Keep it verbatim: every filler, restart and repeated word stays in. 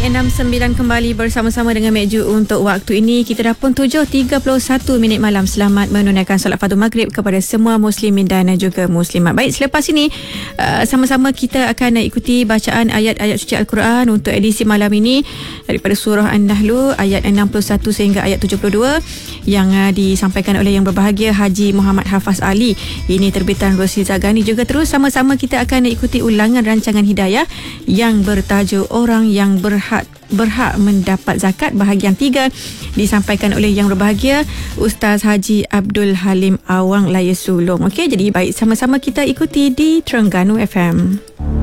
enam sembilan kembali bersama-sama dengan Mek Ju untuk waktu ini. Kita dah pun tujuh tiga puluh satu minit malam. Selamat menunaikan solat fardu maghrib kepada semua muslimin dan juga muslimat. Baik, selepas ini uh, sama-sama kita akan ikuti bacaan ayat-ayat suci Al-Quran untuk edisi malam ini daripada surah An-Nahl ayat enam puluh satu sehingga ayat tujuh puluh dua yang uh, disampaikan oleh yang berbahagia Haji Muhammad Hafaz Ali. Ini terbitan Rosli Zagani. Juga terus sama-sama kita akan ikuti ulangan rancangan hidayah yang bertajuk Orang yang berhak berhak mendapat zakat bahagian tiga, disampaikan oleh yang berbahagia Ustaz Haji Abdul Halim Awang Laya Sulong. Okey, jadi baik, sama-sama kita ikuti di Terengganu F M.